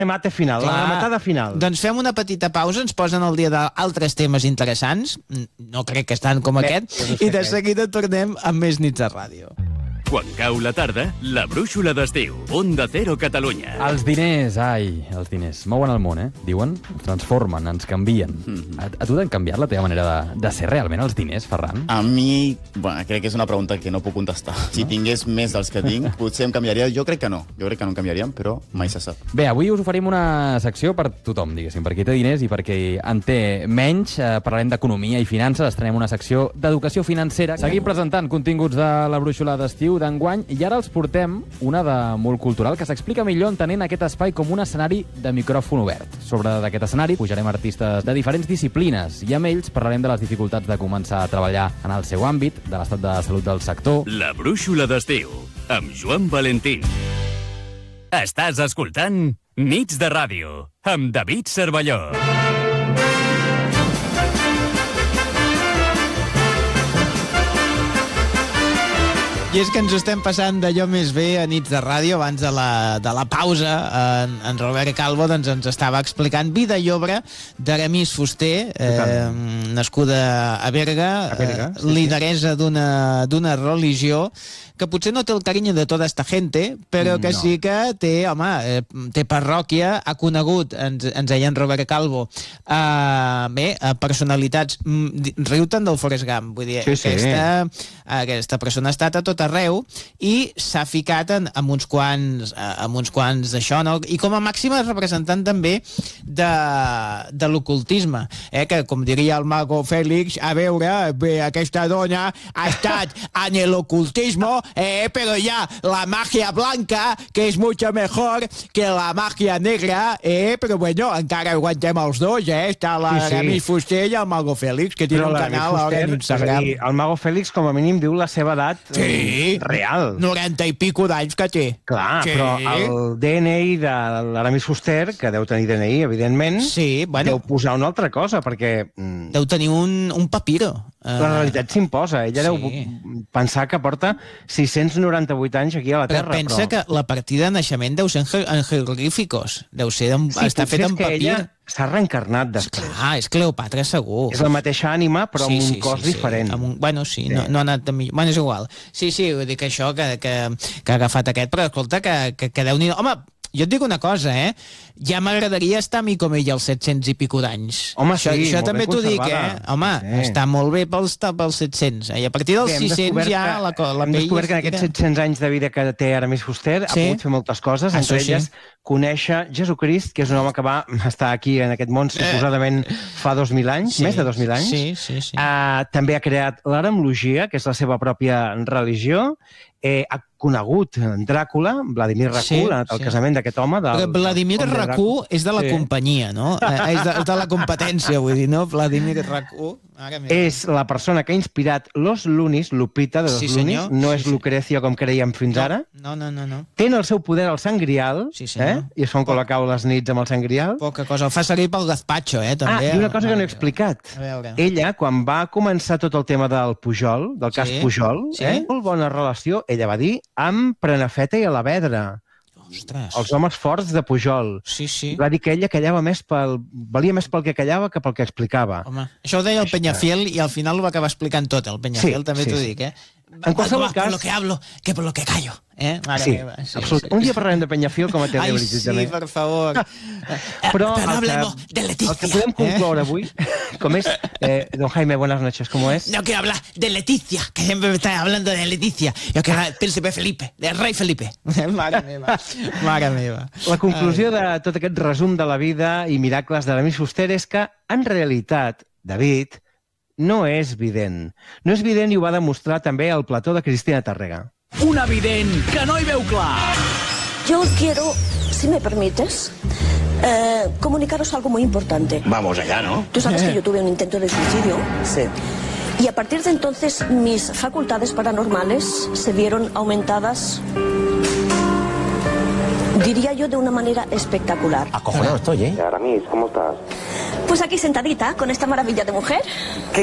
remate final, la rematada final. Doncs fem una petita pausa, ens posen al dia d'altres temes interessants, no crec que estan com aquest, i de seguida tornem amb més nits de ràdio. Quan cau la tarda, la brúixola d'estiu. Onda Cero Catalunya. Els diners, els diners. Mouen el món, diuen, ens transformen, ens canvien. A tu t'han canviat la teva manera de ser realment els diners, Ferran? A mi, crec que és una pregunta que no puc contestar. Si tingués més dels que tinc, potser em canviaria. Jo crec que no. Jo crec que no em canviaríem, però mai se sap. Bé, avui us oferim una secció per tothom, diguéssim, per qui té diners i per qui en té menys. Parlarem d'economia i finances, estrenem una secció d'educació financera. Seguim presentant continguts de la brúixola d'estiu d'enguany, i ara els portem una de molt cultural que s'explica millor entenent aquest espai com un escenari de micròfon obert. Sobre d'aquest escenari pujarem artistes de diferents disciplines i amb ells parlarem de les dificultats de començar a treballar en el seu àmbit, de l'estat de salut del sector. La brúixola d'estiu, amb Joan Valentín. Estàs escoltant Nits de Ràdio, amb David Cervelló. I és que ens ho estem passant d'allò més bé a Nits de Ràdio. Abans de la pausa, en Robert Calvo ens estava explicant vida i obra d'Aramis Fuster, nascuda a Berga, lideresa d'una religió que potser no té el carinyo de tota esta gente, però que sí que té, té parròquia, ha conegut, ens deia en Robert Calvo, personalitats, riu-te'n del Forrest Gump, vull dir, aquesta persona ha estat a tot arreu i s'ha ficat amb uns quants d'això, no? I com a màxima representant també de l'ocultisme, que com diria el mago Félix, a veure, aquesta dona ha estat en l'ocultismo, pero ya la magia blanca, que es mucho mejor que la magia negra, pero bueno, encara aguantem els dos, està l'Aramis Fuster i el mago Félix, que tiene un canal ara en Instagram. El mago Félix, com a mínim, diu la seva edat real. 90 i pico d'anys que té. Clar, però el DNI de l'Aramis Fuster, que deu tenir DNI, evidentment, deu posar una altra cosa, perquè... Deu tenir un papiro. La realitat s'imposa. Ella deu pensar que porta 698 anys aquí a la Terra. Però pensa que la partida de naixement deu ser en jeroglíficos. Deu ser està fet en papir. Ella s'ha reencarnat després. Clar, és Cleopatra, segur. És la mateixa ànima, però amb un cos diferent. Bueno, sí, no ha anat de millor. Bueno, és igual. Sí, vull dir que això, que ha agafat aquest, però escolta, que Déu-n'hi-do. Home, jo et dic una cosa, ja m'agradaria estar a mi com ell als 700 i pico d'anys. Home, sí, això també t'ho dic, Home, està molt bé pels 700. I a partir dels 600 ja la pell... Hem descobert que en aquests 700 anys de vida que té Aramis Fuster ha pogut fer moltes coses, entre elles conèixer Jesucrist, que és un home que va estar aquí en aquest món suposadament fa 2.000 anys, més de 2.000 anys. Sí. També ha creat l'Aramlogia, que és la seva pròpia religió. Ha conegut Dràcula, Vladimir Racú, el casament d'aquest home. Vladimir Racú és de la companyia, no? És de la competència, vull dir, no? Vladimir Racú... És la persona que ha inspirat Los Lunis, Lupita de Los Lunis, no és Lucrecia com creiem fins ara. No. Tenen el seu poder al Sant Grial, i es fan col·locar les nits amb el Sant Grial. Poca cosa, el fa servir pel gazpacho, també. I una cosa que no he explicat. Ella, quan va començar tot el tema del Pujol, del cas Pujol, molt bona relació, ella va dir, amb Prenafeta i Alavedra. Ostres. Els homes forts de Pujol. Sí. Va dir que ella valia més pel que callava que pel que explicava. Home, això ho deia el Peñafiel i al final ho va acabar explicant tot, el Peñafiel, també t'ho dic, En qualsevol cas... Por lo que hablo, que por lo que callo. Absolut. Un dia parlarem de Peñafiel com a televisió. Ai, sí, per favor. Però no hablemos de Leticia. El que podem concloure avui, com és... Don Jaime, buenas noches, ¿cómo es? No quiero hablar de Leticia, que siempre me está hablando de Leticia. Yo quiero hablar del príncipe Felipe, del rei Felipe. Mare meva. La conclusió de tot aquest resum de la vida i miracles d'Aramis Fuster és que, en realitat, David, no és vident. No és vident i ho va demostrar també el plató de Cristina Tàrrega. Una vident que no hi veu clar. Yo quiero, si me permites, comunicaros algo muy importante. Vamos allá, ¿no? Tú sabes que yo tuve un intento de suicidio. Sí. Y a partir de entonces mis facultades paranormales se vieron aumentadas, diría yo, de una manera espectacular. Acojonado estoy, ¿eh? Aramis, ¿cómo estás? Pues aquí sentadita, con esta maravilla de mujer.